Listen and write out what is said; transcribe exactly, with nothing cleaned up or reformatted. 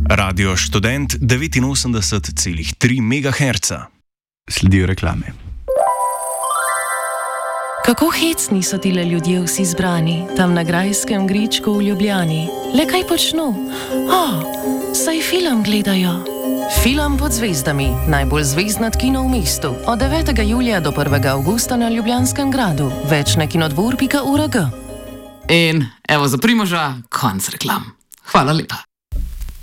Radio Študent devetinosemdeset celih tri megaherca. Sledijo reklame. Kako hecni so tile ljudje vsi zbrani, tam na grajskem gričku v Ljubljani. Le kaj počnu? O, saj film gledajo. Film pod zvezdami, najbolj zvezdnat kino v mestu. Od devetega julija do prvega avgusta na Ljubljanskem gradu. Več na kinodvor pika org. In evo za Primoža, konc reklam. Hvala lepa.